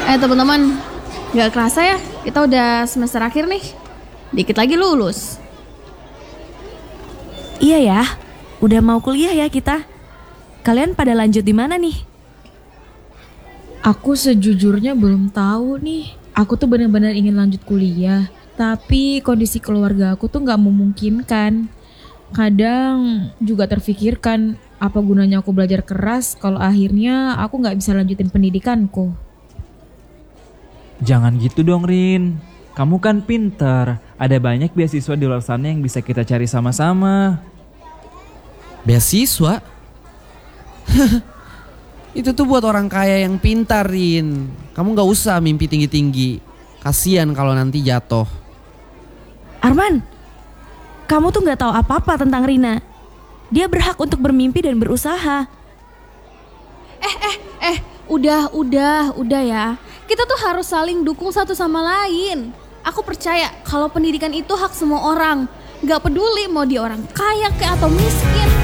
Teman-teman, gak kerasa ya, kita udah semester akhir nih. Dikit lagi lulus. Iya ya, udah mau kuliah ya kita. Kalian pada lanjut di mana nih? Aku sejujurnya belum tahu nih. Aku tuh benar-benar ingin lanjut kuliah, tapi kondisi keluarga aku tuh gak memungkinkan. Kadang juga terfikirkan apa gunanya aku belajar keras kalau akhirnya aku gak bisa lanjutin pendidikanku. Jangan gitu dong Rin, kamu kan pinter, ada banyak beasiswa di luar sana yang bisa kita cari sama-sama. Beasiswa? Itu tuh buat orang kaya yang pintar, Rin. Kamu gak usah mimpi tinggi-tinggi. Kasian kalau nanti jatuh. Arman, kamu tuh gak tahu apa-apa tentang Rina. Dia berhak untuk bermimpi dan berusaha. Udah ya. Kita tuh harus saling dukung satu sama lain. Aku percaya kalau pendidikan itu hak semua orang. Gak peduli mau dia orang kaya kayak atau miskin.